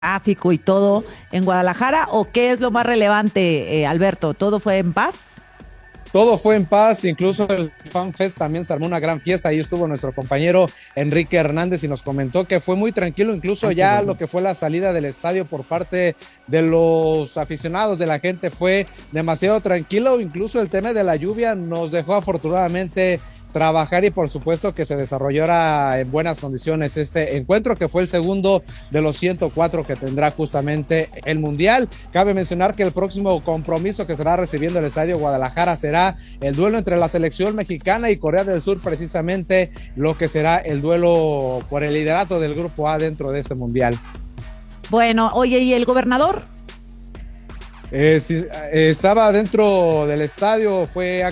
tráfico y todo en Guadalajara, o qué es lo más relevante, Alberto? ¿Todo fue en paz? Todo fue en paz, incluso el Fan Fest también se armó una gran fiesta. Ahí estuvo nuestro compañero Enrique Hernández y nos comentó que fue muy tranquilo, incluso ya bueno. Lo que fue la salida del estadio por parte de los aficionados, de la gente, fue demasiado tranquilo. Incluso el tema de la lluvia nos dejó afortunadamente trabajar y por supuesto que se desarrollara en buenas condiciones este encuentro, que fue el segundo de los 104 que tendrá justamente el Mundial. Cabe mencionar que el próximo compromiso que estará recibiendo el Estadio Guadalajara será el duelo entre la selección mexicana y Corea del Sur, precisamente lo que será el duelo por el liderato del Grupo A dentro de este Mundial. Bueno, oye, ¿y el gobernador? Sí, estaba dentro del estadio,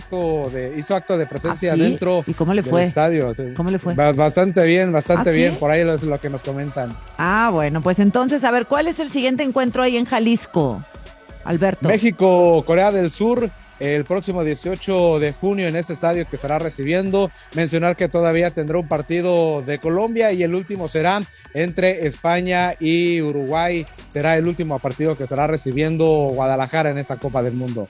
hizo acto de presencia dentro. ¿Y cómo le fue? Del estadio. ¿Cómo le fue? Bastante bien, bien. ¿Sí? Por ahí es lo que nos comentan. Bueno, pues entonces, a ver, ¿cuál es el siguiente encuentro ahí en Jalisco, Alberto? México, Corea del Sur, el próximo 18 de junio en este estadio que estará recibiendo. Mencionar que todavía tendrá un partido de Colombia y el último será entre España y Uruguay. Será el último partido que estará recibiendo Guadalajara en esta Copa del Mundo.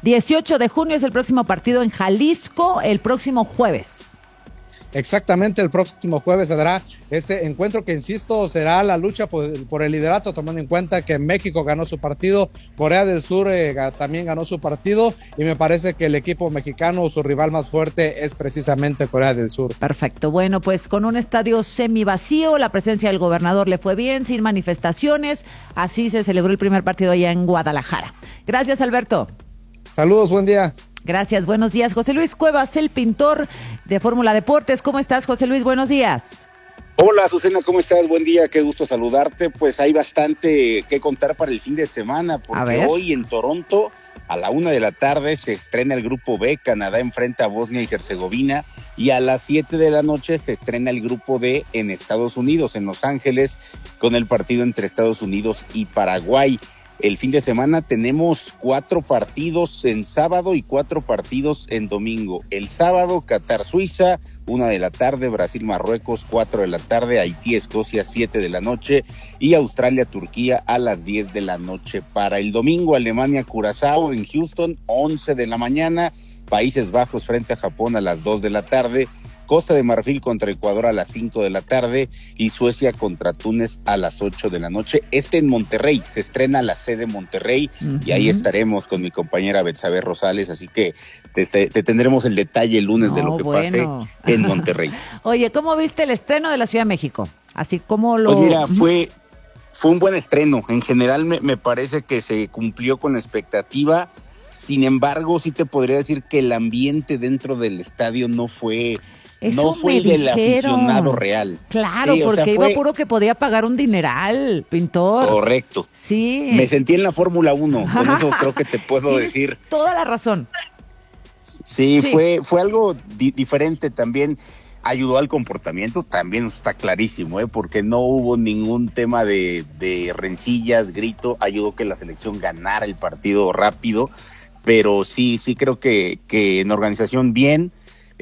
18 de junio es el próximo partido en Jalisco, el próximo jueves. Exactamente, el próximo jueves se dará este encuentro que, insisto, será la lucha por el liderato, tomando en cuenta que México ganó su partido, Corea del Sur también ganó su partido, y me parece que el equipo mexicano, su rival más fuerte, es precisamente Corea del Sur. Perfecto, bueno, pues con un estadio semivacío, la presencia del gobernador le fue bien, sin manifestaciones, así se celebró el primer partido allá en Guadalajara. Gracias, Alberto. Saludos, buen día. Gracias, buenos días. José Luis Cuevas, el pintor de Fórmula Deportes. ¿Cómo estás, José Luis? Buenos días. Hola, Azucena, ¿cómo estás? Buen día, qué gusto saludarte. Pues hay bastante que contar para el fin de semana, porque hoy en Toronto, a la 1:00 p.m, se estrena el Grupo B. Canadá enfrenta a Bosnia y Herzegovina, y a las 7:00 p.m. se estrena el Grupo D en Estados Unidos, en Los Ángeles, con el partido entre Estados Unidos y Paraguay. El fin de semana tenemos 4 partidos en sábado y 4 partidos en domingo. El sábado, Qatar-Suiza, 1:00 p.m, Brasil-Marruecos, 4:00 p.m, Haití-Escocia, 7:00 p.m, y Australia-Turquía a las 10:00 p.m. Para el domingo, Alemania-Curazao en Houston, 11:00 a.m, Países Bajos frente a Japón a las 2:00 p.m, Costa de Marfil contra Ecuador a las 5:00 p.m, y Suecia contra Túnez a las 8:00 p.m. En Monterrey, se estrena la sede Monterrey, y ahí estaremos con mi compañera Betsabe Rosales, así que te tendremos el detalle el lunes de lo que pase en Monterrey. Oye, ¿cómo viste el estreno de la Ciudad de México? Así como lo... Pues mira, fue un buen estreno. En general me parece que se cumplió con la expectativa. Sin embargo, sí te podría decir que el ambiente dentro del estadio no fue el del aficionado real. Claro, sí, porque iba puro que podía pagar un dineral, pintor. Correcto. Sí. Me sentí en la Fórmula 1, con eso creo que te puedo decir. Toda la razón. Sí. Fue algo diferente también. Ayudó al comportamiento, también está clarísimo, porque no hubo ningún tema de rencillas, grito. Ayudó que la selección ganara el partido rápido, pero sí creo que en organización bien.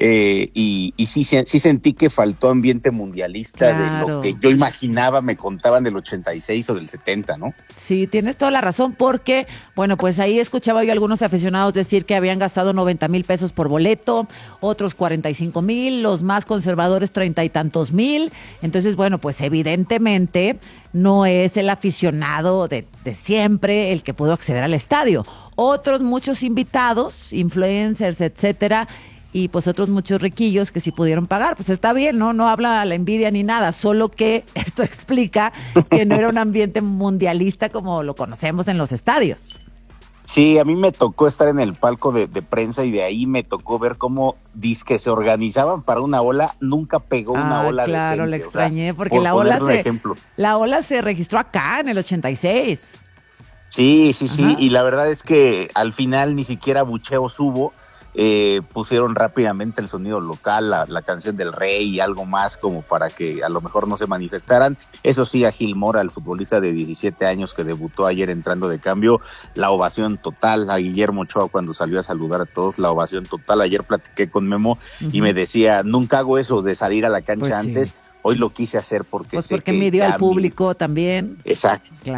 Y sí sentí que faltó ambiente mundialista, de lo que yo imaginaba, me contaban del 86 o del 70, ¿no? Sí, tienes toda la razón, porque, bueno, pues ahí escuchaba yo a algunos aficionados decir que habían gastado 90,000 pesos por boleto, otros 45,000, los más conservadores 30 y tantos mil. Entonces, bueno, pues evidentemente no es el aficionado de siempre el que pudo acceder al estadio. Otros muchos invitados, influencers, etcétera, y pues otros muchos riquillos que sí pudieron pagar. Pues está bien, no habla la envidia ni nada, solo que esto explica que no era un ambiente mundialista como lo conocemos en los estadios. Sí, a mí me tocó estar en el palco de prensa, y de ahí me tocó ver cómo dizque se organizaban para una ola. Nunca pegó una ola decente. Claro, le extrañé, porque la ola se registró acá en el 86. Sí, y la verdad es que al final ni siquiera bucheos hubo. Pusieron rápidamente el sonido local, la canción del Rey y algo más, como para que a lo mejor no se manifestaran. Eso sí, a Gil Mora, el futbolista de 17 años que debutó ayer entrando de cambio, la ovación total. A Guillermo Ochoa, cuando salió a saludar a todos, la ovación total. Ayer platiqué con Memo y me decía, nunca hago eso de salir a la cancha antes, hoy lo quise hacer porque pues porque midió al público también. Exacto.